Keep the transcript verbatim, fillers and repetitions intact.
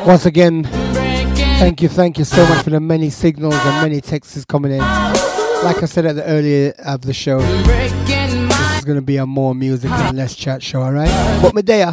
Once again, thank you, thank you so much for the many signals and many texts coming in. Like I said at the earlier of the show, this is going to be a more music and less chat show, alright? But Medea,